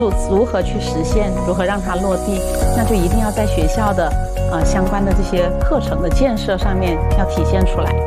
如何去实现，如何让它落地，那就一定要在学校的相关的这些课程的建设上面要体现出来。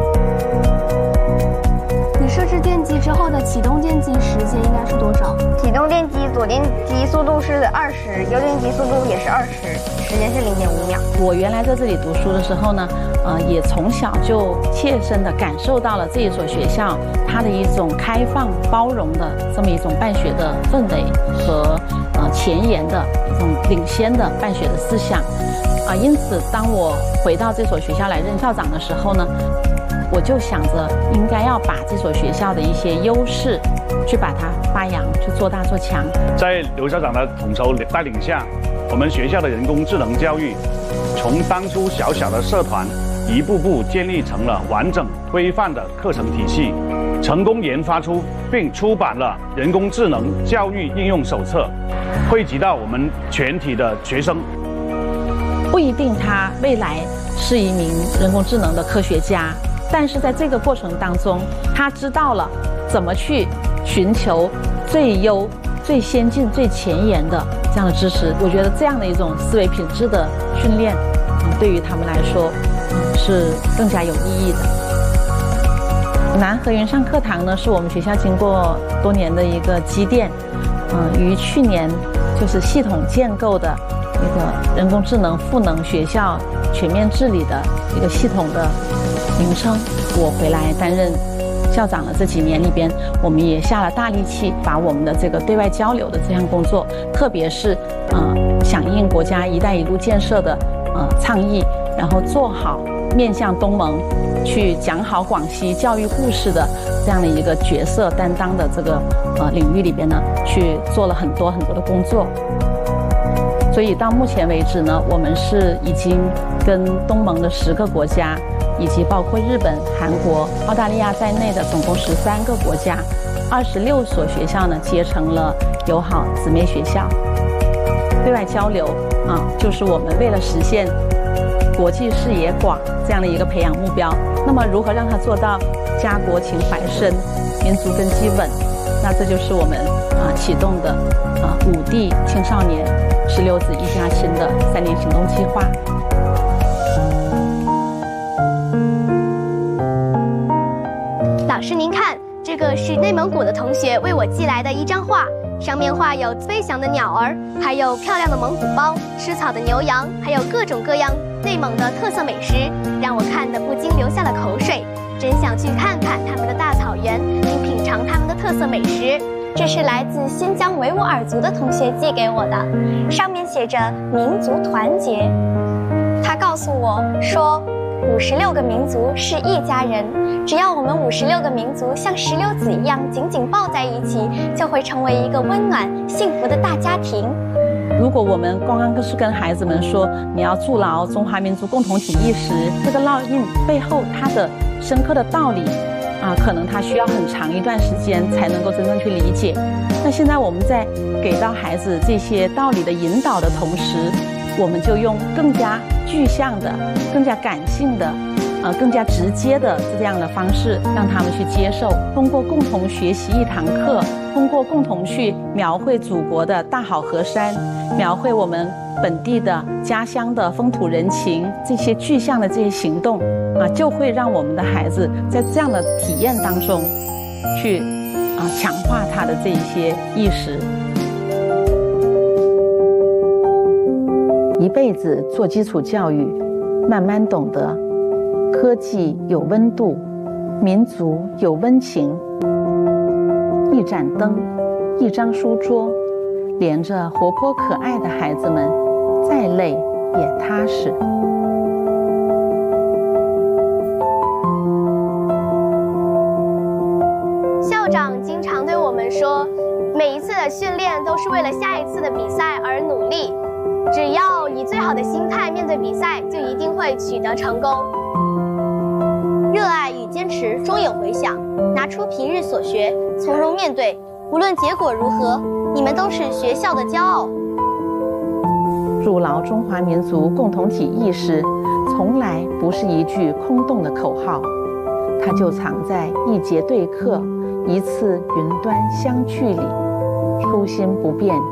你设置电机之后的启动电机时间应该是多少？ 启动电机左电机速度是20，右电机速度也是20，时间是0.5秒。 我原来在这里读书的时候呢，也从小就切身地感受到了这一所学校它的一种开放包容的这么一种办学的氛围和前沿的一种领先的办学的思想因此当我回到这所学校来任校长的时候呢，我就想着应该要把这所学校的一些优势去把它发扬，去做大做强。 在刘校长的统筹带领下，我们学校的人工智能教育从当初小小的社团一步步建立成了完整规范的课程体系，成功研发出并出版了人工智能教育应用手册，惠及到我们全体的学生。 不一定他未来是一名人工智能的科学家，但是在这个过程当中，他知道了怎么去寻求最优、最先进、最前沿的这样的知识。我觉得这样的一种思维品质的训练，对于他们来说，是更加有意义的。南河云上课堂呢，是我们学校经过多年的一个积淀，于去年就是系统建构的一个人工智能赋能学校全面治理的一个系统的名称。我回来担任校长的这几年里边，我们也下了大力气，把我们的这个对外交流的这项工作，特别是响应国家“一带一路”建设的倡议，然后做好面向东盟去讲好广西教育故事的这样的一个角色担当的这个领域里边呢，去做了很多的工作。所以到目前为止呢，我们是已经跟东盟的10个国家，以及包括日本、韩国、澳大利亚在内的总共13个国家，26所学校呢结成了友好姊妹学校。对外交流就是我们为了实现国际视野广这样的一个培养目标，那么如何让它做到家国情怀深、民族根基稳？那这就是我们启动的5地青少年16子一家亲的3年行动计划。 老师您看，这个是内蒙古的同学为我寄来的一张画，上面画有飞翔的鸟儿，还有漂亮的蒙古包、吃草的牛羊，还有各种各样内蒙的特色美食，让我看得不禁流下了口水，真想去看看他们的大草原，并品尝他们的特色美食。这是来自新疆维吾尔族的同学寄给我的，上面写着民族团结。他告诉我说，56个民族是一家人，只要我们56个民族像石榴籽一样紧紧抱在一起，就会成为一个温暖幸福的大家庭。 如果我们刚刚是跟孩子们说你要筑牢中华民族共同体意识，这个烙印背后它的深刻的道理可能他需要很长一段时间才能够真正去理解。那现在我们在给到孩子这些道理的引导的同时，我们就用更加具象的、更加感性的、更加直接的这样的方式，让他们去接受。通过共同学习一堂课，通过共同去描绘祖国的大好河山，描绘我们本地的家乡的风土人情，这些具象的这些行动就会让我们的孩子在这样的体验当中去强化他的这一些意识。一辈子做基础教育，慢慢懂得科技有温度，民族有温情。一盏灯，一张书桌，连着活泼可爱的孩子们，再累也踏实。 校长经常对我们说，每一次的训练都是为了下一次的比赛而努力，只要以最好的心态面对比赛，就一定会取得成功。热爱与坚持终有回响，拿出平日所学，从容面对，无论结果如何，你们都是学校的骄傲。 筑牢中华民族共同体意识，从来不是一句空洞的口号，它就藏在一节对课、一次云端相聚里。初心不变，